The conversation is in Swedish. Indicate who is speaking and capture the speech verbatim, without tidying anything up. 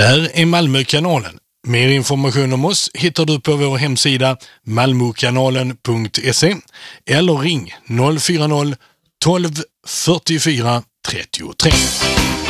Speaker 1: där är Malmökanalen. Mer information om oss hittar du på vår hemsida malmokanalen punkt se eller ring noll fyra noll tolv fyrtiofyra trettiotre.